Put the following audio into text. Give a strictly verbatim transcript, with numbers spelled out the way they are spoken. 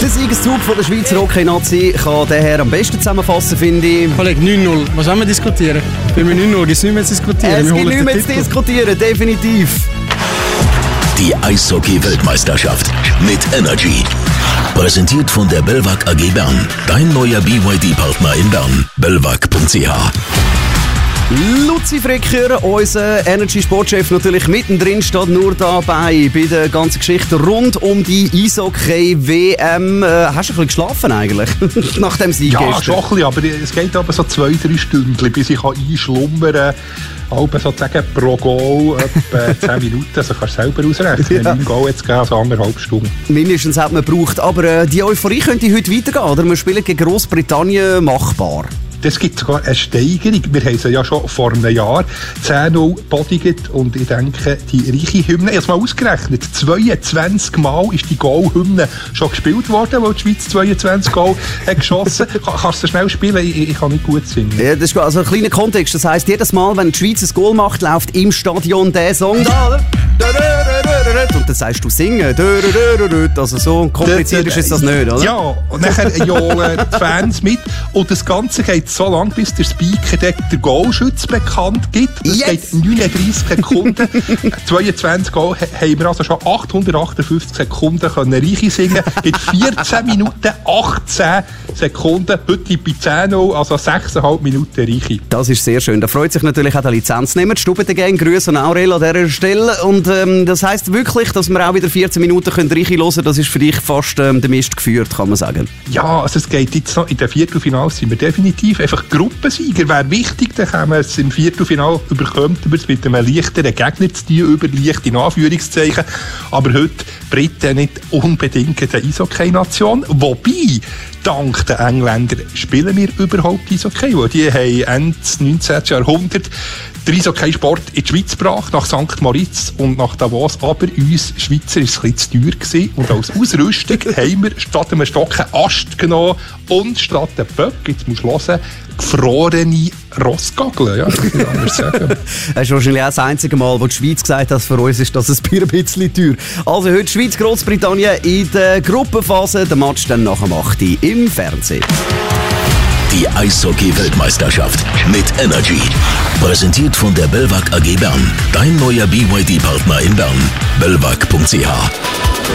Der Siegeszug von der Schweizer Hockey-Nazi kann der Herr am besten zusammenfassen, finde ich. Kollege, neun null. Was wollen wir diskutieren? Bei mir neun null gibt es nichts mehr zu diskutieren. Es wir gibt nichts mehr zu diskutieren, definitiv. Die Eishockey-Weltmeisterschaft mit Energy. Präsentiert von der Belvac A G Bern. Dein neuer B Y D-Partner in Bern. belvac punkt c h. Luzi Fricker, unser Energy-Sportchef, natürlich mittendrin, steht nur dabei bei der ganzen Geschichte rund um die Eishockey-W M. Äh, hast du ein bisschen geschlafen eigentlich, nach dem Sieg ja, gestern? Ja, schon ein bisschen, aber es geht aber so zwei, drei Stunden, bis ich einschlummern kann. Halb sozusagen pro Goal etwa zehn Minuten, also kannst du selber ausrechnen. Ja. Neun Goal jetzt gegeben, also anderthalb Stunden. Mindestens hat man gebraucht, aber äh, die Euphorie könnte heute weitergehen, oder? Wir spielen gegen Grossbritannien machbar. Es gibt sogar eine Steigerung. Wir haben sie ja schon vor einem Jahr zehn null bodigt und ich denke, die reiche Hymne, ich habe es mal ausgerechnet, zweiundzwanzig Mal ist die Goal-Hymne schon gespielt worden, weil die Schweiz zweiundzwanzig Goal hat geschossen. Kannst du schnell spielen? Ich, ich kann nicht gut singen. Ja, das ist also ein kleiner Kontext. Das heisst, jedes Mal, wenn die Schweiz ein Goal macht, läuft im Stadion der Song da. Und dann sagst du singen. Also so kompliziert ist es das nicht, oder? Ja, und dann johlen die Fans mit und das Ganze geht so lang, bis der Speaker den Goalschütz bekannt gibt. Das yes. geht neununddreissig Sekunden. zweiundzwanzig Goal haben wir also schon achthundertachtundfünfzig Sekunden können Reiche singen. Mit vierzehn Minuten achtzehn Sekunden. Heute bei zehn null, also sechseinhalb Minuten Reiche. Das ist sehr schön. Da freut sich natürlich auch der Lizenznehmer. Die Stube der Gang, Grüße an Aurel an dieser Stelle. Und ähm, das heisst wirklich, dass wir auch wieder vierzehn Minuten Reiche hören können. Das ist für dich fast ähm, der Mist geführt, kann man sagen. Ja, also es geht jetzt noch in den Viertelfinals sind wir definitiv einfach Gruppensieger. Wäre wichtig, dann können wir es im Viertelfinal überkommen, wir es mit einem leichteren Gegner zu tun, über leicht in Anführungszeichen. Aber heute Briten nicht unbedingt eine Eishockey-Nation. Wobei, dank den Engländern spielen wir überhaupt Eishockey. Die haben Ende neunzehnten Jahrhundert den Eishockey-Sport in die Schweiz gebracht, nach Sankt Moritz und nach Davos. Aber uns Schweizer war es ein bisschen zu teuer gewesen. Und als Ausrüstung haben wir statt einem Stock einen Ast genommen und statt einem Böck, jetzt musst du hören, gefrorene Rossgageln. Ja, das kann ich anders sagen. Das ist wahrscheinlich auch das einzige Mal, wo die Schweiz gesagt hat, für uns ist das ein bisschen teuer. Also heute Schweiz, Großbritannien in der Gruppenphase. Der Match dann nach dem acht Uhr im Fernsehen. Die Eishockey-Weltmeisterschaft mit Energy. Präsentiert von der Belvac A G Bern. Dein neuer B Y D-Partner in Bern. belvac punkt c h.